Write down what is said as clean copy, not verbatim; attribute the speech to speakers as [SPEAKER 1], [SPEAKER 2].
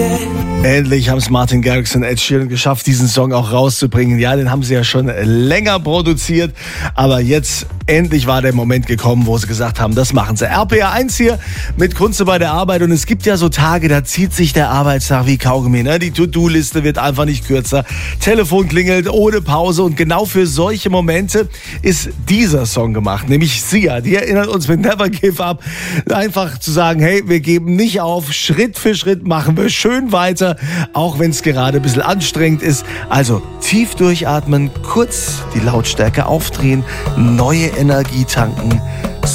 [SPEAKER 1] Endlich haben es Martin Garrix und Ed Sheeran geschafft, diesen Song auch rauszubringen. Ja, den haben sie ja schon länger produziert, aber jetzt endlich war der Moment gekommen, wo sie gesagt haben, das machen sie. RPR 1 hier mit Kunze bei der Arbeit, und es gibt ja so Tage, da zieht sich der Arbeitstag wie Kaugummi. Ne? Die To-Do-Liste wird einfach nicht kürzer, Telefon klingelt ohne Pause, und genau für solche Momente ist dieser Song gemacht, nämlich Sia. Die erinnert uns mit Never Give Up, einfach zu sagen, hey, wir geben nicht auf, Schritt für Schritt machen wir schön weiter, auch wenn es gerade ein bisschen anstrengend ist. Also tief durchatmen, kurz die Lautstärke aufdrehen, neue Energie tanken.